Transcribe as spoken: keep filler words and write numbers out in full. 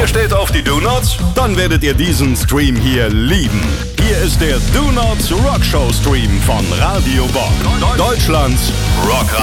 Ihr steht auf die Do-Nots? Dann werdet ihr diesen Stream hier lieben. Hier ist der Do-Nots Rockshow Stream von Radio Bock. Deutschlands Rockradio.